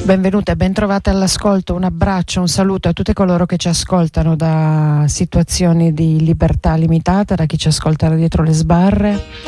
Benvenute e ben trovate all'ascolto. Un abbraccio, un saluto a tutti coloro che ci ascoltano da situazioni di libertà limitata, da chi ci ascolta da dietro le sbarre.